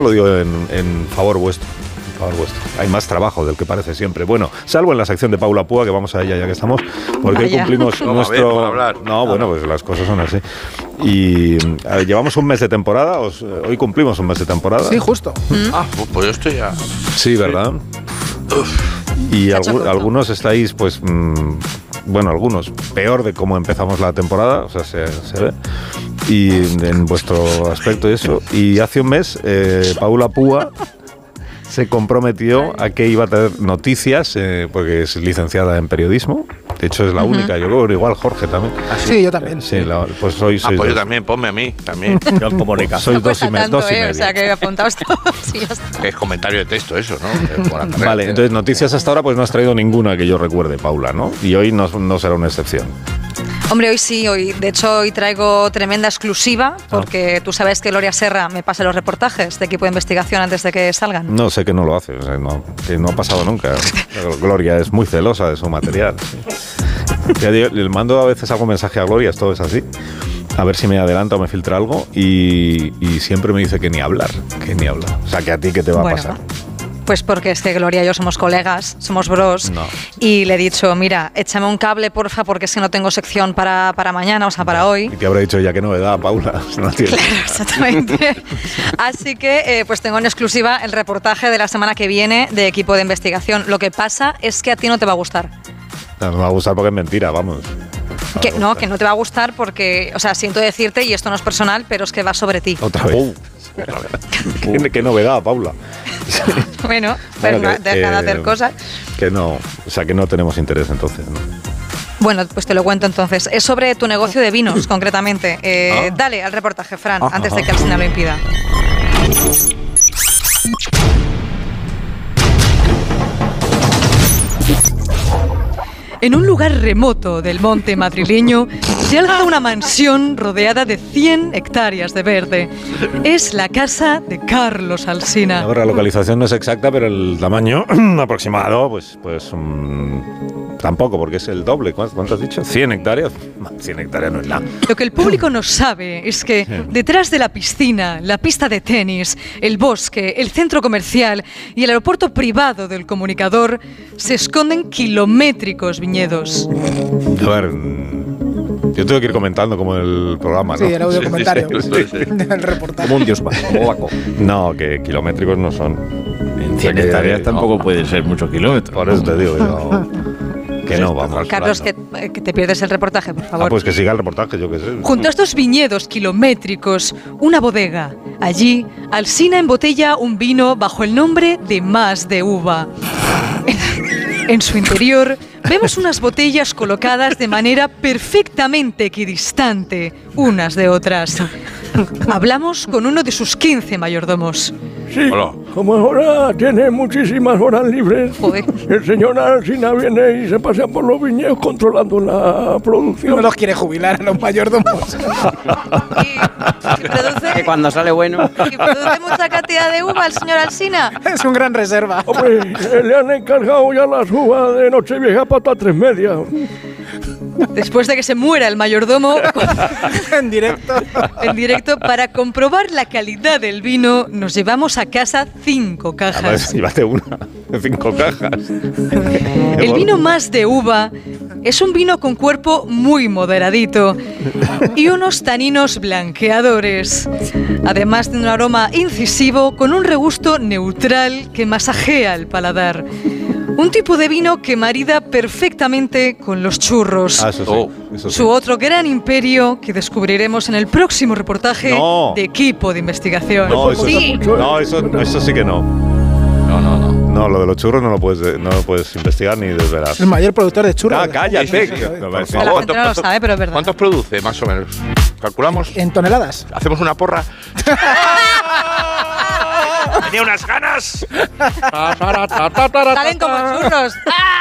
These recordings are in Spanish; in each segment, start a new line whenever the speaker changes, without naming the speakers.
lo digo en favor vuestro. Hay más trabajo del que parece siempre. Bueno, salvo en la sección de Paula Púa, que vamos a ella ya que estamos, porque hoy cumplimos nuestro... Bueno, pues las cosas son así. Y llevamos un mes de temporada, hoy cumplimos un mes de temporada.
Sí, justo.
Pues yo estoy ya...
Sí, ¿verdad? Y algunos estáis, pues... bueno, algunos peor de cómo empezamos la temporada, o sea, se ve, y en vuestro aspecto y eso. Y hace un mes, Paula Púa se comprometió a que iba a tener noticias, porque es licenciada en periodismo. De hecho, es la única. Yo creo, igual Jorge también.
Sí, yo también.
Sí, pues soy
pues yo también, ponme a mí, también.
Yo en comunicación. Soy
no
dos y medio.
O sea, que apuntaos todos y ya está.
Es comentario de texto eso, ¿no?
Vale, entonces noticias hasta ahora pues no has traído ninguna que yo recuerde, Paula, ¿no? Y hoy no será una excepción.
Hombre, hoy sí, de hecho hoy traigo tremenda exclusiva, porque tú sabes que Gloria Serra me pasa los reportajes de equipo de investigación antes de que salgan.
No sé que no lo hace, o sea, que no ha pasado nunca. Gloria es muy celosa de su material. Ya le mando a veces algún mensaje a Gloria, esto es así, a ver si me adelanta o me filtra algo, y siempre me dice que ni hablar. O sea, que a ti, ¿qué te va a pasar?
Pues porque es que Gloria y yo somos colegas, somos bros, y le he dicho, mira, échame un cable, porfa, porque es que no tengo sección para mañana, o sea, para hoy.
Y te habrá dicho ya que novedad, Paula. No tiene.
Claro, exactamente. Así que pues tengo en exclusiva el reportaje de la semana que viene de equipo de investigación. Lo que pasa es que a ti no te va a gustar.
No me va a gustar porque es mentira, vamos.
Que no te va a gustar porque, o sea, siento decirte, y esto no es personal, pero es que va sobre ti.
Otra vez. ¿Qué novedad, Paula?
Bueno, pues deja de hacer cosas.
Que no, o sea, que no tenemos interés entonces, ¿no?
Bueno, pues te lo cuento entonces. Es sobre tu negocio de vinos, concretamente. Dale al reportaje, Fran, antes de que Alsina lo impida. En un lugar remoto del monte madrileño se alza una mansión rodeada de 100 hectáreas de verde. Es la casa de Carlos Alsina.
Ahora, la localización no es exacta, pero el tamaño aproximado, pues tampoco, porque es el doble. ¿Cuánto has dicho? 100 hectáreas. 100 hectáreas no es nada.
Lo que el público no sabe es que detrás de la piscina, la pista de tenis, el bosque, el centro comercial y el aeropuerto privado del Comunicador se esconden kilométricos viñedos.
A ver, yo tengo que ir comentando como el programa, ¿no?
Sí, el audio comentario del reportaje.
Como un dios polaco.
No, que kilométricos no son.
En 100 hectáreas tampoco pueden ser muchos kilómetros.
Por eso te digo yo. Que no, vamos.
Carlos, que te pierdes el reportaje, por favor.
Pues que siga el reportaje, yo qué sé.
Junto a estos viñedos kilométricos, una bodega. Allí, Alsina embotella un vino bajo el nombre de Más de Uva. En su interior, vemos unas botellas colocadas de manera perfectamente equidistante unas de otras. Hablamos con uno de sus 15 mayordomos.
Sí, hola. Como ahora tiene muchísimas horas libres, el señor Alsina viene y se pasea por los viñedos controlando la producción.
No los quiere jubilar a los mayordomos.
¿Y produce,
que cuando sale bueno.
¿Y produce mucha cantidad de uva el señor Alsina?
Es un gran reserva.
Hombre, le han encargado ya las uvas de Nochevieja para 3 medias.
Después de que se muera el mayordomo
en directo
para comprobar la calidad del vino, nos llevamos a casa 5 cajas.
Además, llévate una, 5 cajas.
El vino Más de Uva es un vino con cuerpo muy moderadito y unos taninos blanqueadores, además de un aroma incisivo con un regusto neutral que masajea el paladar. Un tipo de vino que marida perfectamente con los churros.
Eso sí.
Su otro gran imperio que descubriremos en el próximo reportaje de equipo de investigación.
No, eso sí que no. No, lo de los churros no lo puedes investigar ni desvelar.
El mayor productor de churros.
Cállate.
La gente no lo sabe, pero es verdad.
¿Cuántos produce, más o menos? ¿Calculamos?
En toneladas.
¿Hacemos una porra? ¡Tenía unas ganas!
Salen como churros.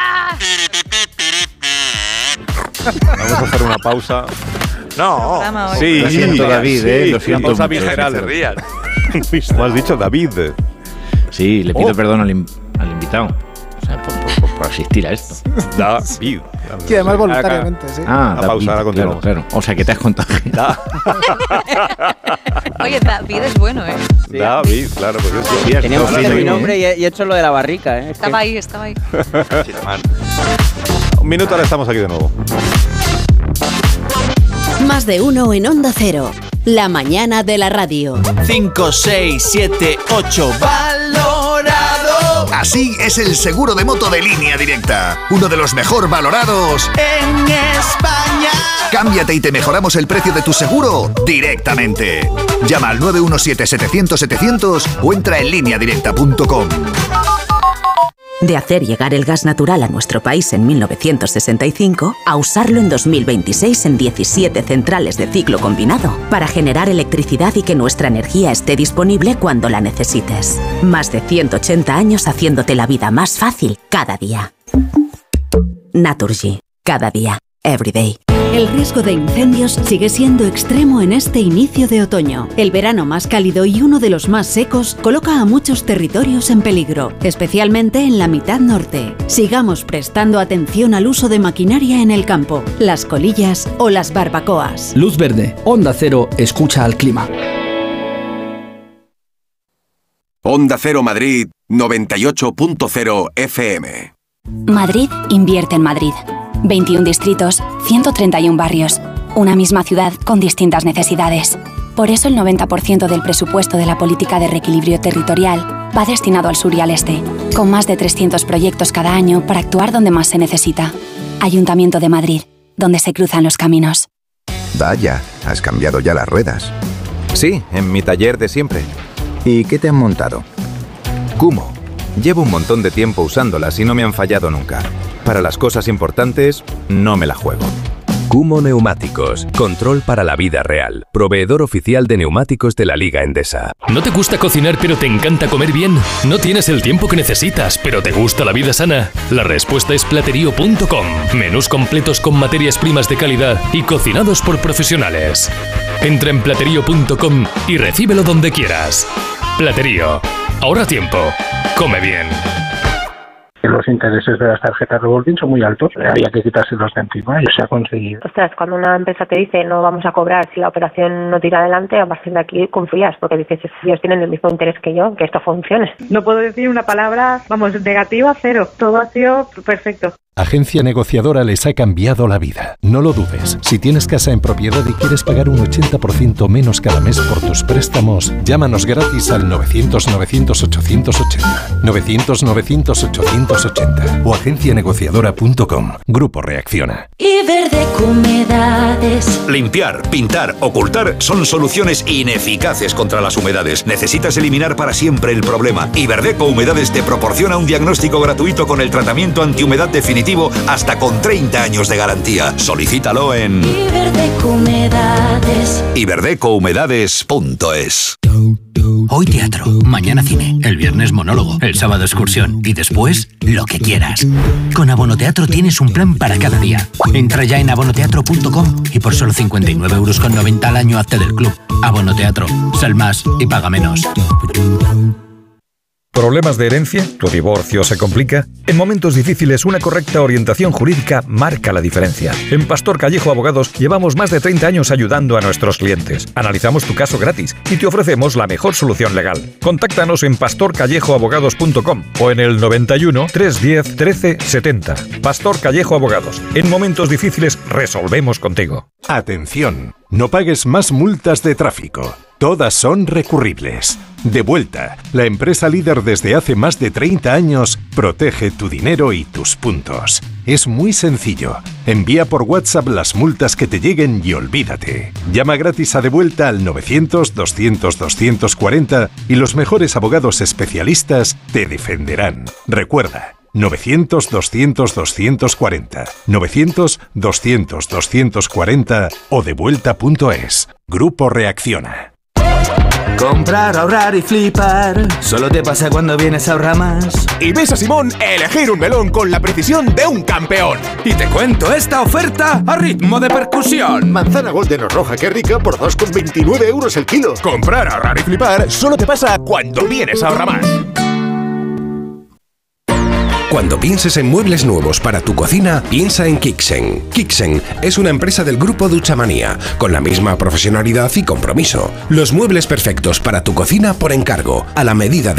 Vamos a hacer una pausa.
No.
Sí,
lo siento, David, lo siento.
Una pausa
mucho.
visceral.
Se rían.
¿Cómo has dicho, David?
Sí, le pido perdón al invitado. O sea, resistir a esto.
David.
Y además voluntariamente, sí.
Ah,
La pausa, ahora continuamos.
Claro. O sea, que te has contagiado.
Oye, David es bueno, ¿eh?
Sí, David, claro, pues eso.
Teníamos que hacer mi nombre y he hecho lo de la barrica, ¿eh?
Estaba ahí.
Un minuto, ahora estamos aquí de nuevo.
Más de uno en Onda Cero. La mañana de la radio.
5, 6, 7, 8. ¡Valorado! Así es el seguro de moto de Línea Directa. Uno de los mejor valorados en España. Cámbiate y te mejoramos el precio de tu seguro directamente. Llama al 917-700-700 o entra en lineadirecta.com.
De hacer llegar el gas natural a nuestro país en 1965 a usarlo en 2026 en 17 centrales de ciclo combinado para generar electricidad y que nuestra energía esté disponible cuando la necesites. Más de 180 años haciéndote la vida más fácil cada día. Naturgy. Cada día. Every day. El riesgo de incendios sigue siendo extremo en este inicio de otoño. El verano más cálido y uno de los más secos coloca a muchos territorios en peligro, especialmente en la mitad norte. Sigamos prestando atención al uso de maquinaria en el campo, las colillas o las barbacoas.
Luz verde, Onda Cero, escucha al clima.
Onda Cero Madrid 98.0 FM.
Madrid invierte en Madrid. 21 distritos, 131 barrios. Una misma ciudad con distintas necesidades. Por eso el 90% del presupuesto de la política de reequilibrio territorial va destinado al sur y al este, con más de 300 proyectos cada año para actuar donde más se necesita. Ayuntamiento de Madrid, donde se cruzan los caminos.
Vaya, ¿has cambiado ya las ruedas?
Sí, en mi taller de siempre.
¿Y qué te han montado?
Kumho. Llevo un montón de tiempo usándolas y no me han fallado nunca. Para las cosas importantes, no me la juego.
Kumho Neumáticos. Control para la vida real. Proveedor oficial de neumáticos de la Liga Endesa.
¿No te gusta cocinar pero te encanta comer bien? ¿No tienes el tiempo que necesitas pero te gusta la vida sana? La respuesta es Platerío.com. Menús completos con materias primas de calidad y cocinados por profesionales. Entra en Platerío.com y recíbelo donde quieras. Platerío. Ahorra tiempo. Come bien.
Los intereses de las tarjetas revolving son muy altos, había que quitárselos de encima y se ha conseguido.
Ostras, cuando una empresa te dice no vamos a cobrar si la operación no tira adelante, a partir de aquí confías, porque dices, ellos tienen el mismo interés que yo, que esto funcione.
No puedo decir una palabra, negativa, cero. Todo ha sido perfecto.
Agencia Negociadora les ha cambiado la vida. No lo dudes. Si tienes casa en propiedad y quieres pagar un 80% menos cada mes por tus préstamos, llámanos gratis al 900-900-880. 900-900-880 o agencianegociadora.com. Grupo Reacciona.
Iberdeco Humedades.
Limpiar, pintar, ocultar son soluciones ineficaces contra las humedades. Necesitas eliminar para siempre el problema. Iberdeco Humedades te proporciona un diagnóstico gratuito con el tratamiento antihumedad definitivo hasta con 30 años de garantía. Solicítalo en iberdecohumedades.es.
Hoy teatro, mañana cine, el viernes monólogo, el sábado excursión y después lo que quieras. Con Abonoteatro tienes un plan para cada día. Entra ya en abonoteatro.com y por solo 59,90 € al año hazte del club. Abonoteatro, sal más y paga menos.
¿Problemas de herencia? ¿Tu divorcio se complica? En momentos difíciles, una correcta orientación jurídica marca la diferencia. En Pastor Callejo Abogados llevamos más de 30 años ayudando a nuestros clientes. Analizamos tu caso gratis y te ofrecemos la mejor solución legal. Contáctanos en pastorcallejoabogados.com o en el 91 310 13 70. Pastor Callejo Abogados. En momentos difíciles resolvemos contigo.
Atención, no pagues más multas de tráfico. Todas son recurribles. Devuelta, la empresa líder desde hace más de 30 años, protege tu dinero y tus puntos. Es muy sencillo. Envía por WhatsApp las multas que te lleguen y olvídate. Llama gratis a Devuelta al 900-200-240 y los mejores abogados especialistas te defenderán. Recuerda, 900-200-240, 900-200-240 o devuelta.es. Grupo Reacciona.
Comprar, ahorrar y flipar solo te pasa cuando vienes a Ahorramás.
Y ves a Simón elegir un melón con la precisión de un campeón.
Y te cuento esta oferta a ritmo de percusión.
Manzana golden o roja que rica por 2,29 € el kilo. Comprar, ahorrar y flipar solo te pasa cuando vienes a Ahorramás.
Cuando pienses en muebles nuevos para tu cocina, piensa en Kixen. Kixen es una empresa del grupo Duchamanía, con la misma profesionalidad y compromiso. Los muebles perfectos para tu cocina por encargo, a la medida de